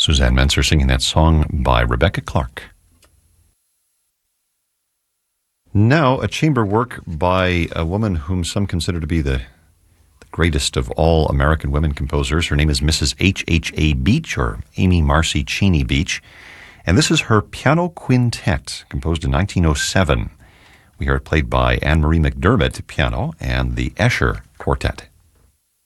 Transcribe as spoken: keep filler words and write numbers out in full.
Suzanne Menser singing that song by Rebecca Clark. Now, a chamber work by a woman whom some consider to be the, the greatest of all American women composers. Her name is Missus H H A Beach, or Amy Marcy Cheney Beach. And this is her piano quintet, composed in nineteen oh seven. We hear it played by Anne-Marie McDermott, piano, and the Escher Quartet.